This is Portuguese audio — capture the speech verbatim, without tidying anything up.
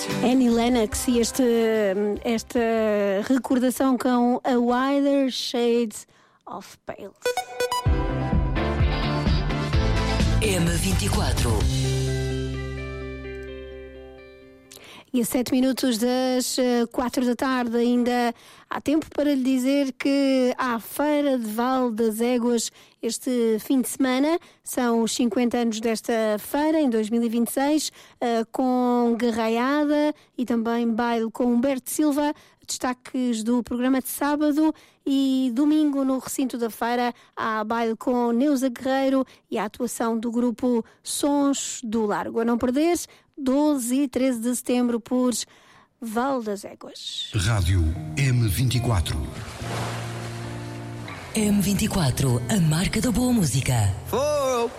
Annie Lennox e este, esta recordação com A Wider Shades of Pale. M vinte e quatro. E a sete minutos das quatro da tarde ainda há tempo para lhe dizer que há Feira de Val das Éguas este fim de semana. São os cinquenta anos desta feira, em dois mil e vinte e seis, com guerraiada e também baile com Humberto Silva. Destaques do programa de sábado e domingo no recinto da feira há baile com Neuza Guerreiro e a atuação do grupo Sons do Largo. A não perder, doze e treze de setembro por Val das Éguas. Rádio M vinte e quatro. M vinte e quatro, a marca da boa música. For